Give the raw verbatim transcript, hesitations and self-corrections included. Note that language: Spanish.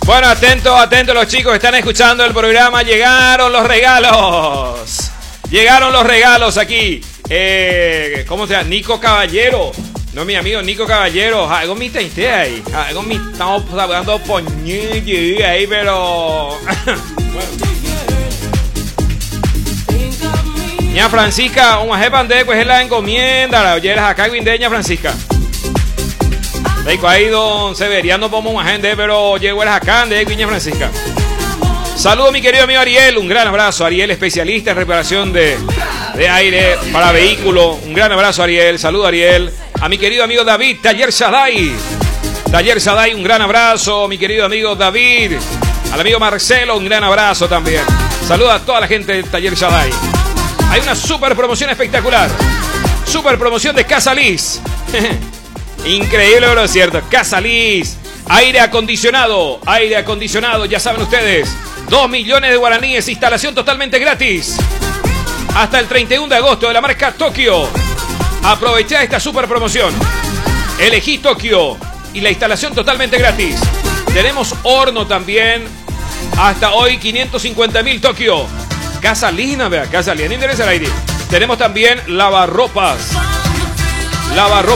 Bueno, atentos, atentos los chicos, están escuchando el programa. Llegaron los regalos. Llegaron los regalos aquí. Eh, ¿Cómo se llama? Nico Caballero. No, mi amigo Nico Caballero. Algo mi teinte ahí. Algo mi estamos hablando poñillo ahí, pero. Bueno. Ña Francisca, un ajepande, pues es la encomienda. La oyeras acá, Guindeña Francisca. Leico ahí, don Severiano, como un agente, pero llegó el acá, de Guiña Francisca. Saludos, mi querido amigo Ariel. Un gran abrazo, Ariel, especialista en reparación de, de aire para vehículos. Un gran abrazo, Ariel. Saludos, Ariel. A mi querido amigo David, Taller Sadai. Taller Sadai, un gran abrazo, mi querido amigo David. Al amigo Marcelo, un gran abrazo también. Saludos a toda la gente del Taller Sadai. Hay una super promoción espectacular. Super promoción de Casa Liz. Increíble, pero es cierto. Casa Liz. Aire acondicionado. Aire acondicionado, ya saben ustedes. Dos millones de guaraníes. Instalación totalmente gratis. Hasta el treinta y uno de agosto de la marca Tokio. Aprovecha esta super promoción. Elegí Tokio. Y la instalación totalmente gratis. Tenemos horno también. Hasta hoy quinientos cincuenta mil Tokio. Casa Lina, vea, Casa Lina, interesa el aire. Tenemos también lavarropas. Lavarropas.